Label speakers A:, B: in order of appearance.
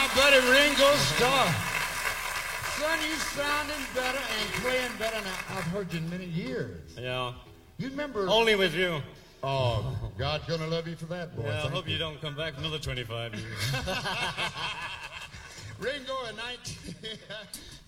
A: my buddy Ringo Starr. Son, you sounding better and playing better than I've heard you in many years.
B: Yeah.
A: You remember...
B: Only with you.
A: Oh, God's gonna love you for that, boy.
B: Yeah, I hope you don't come back another 25 years.
A: Ringo in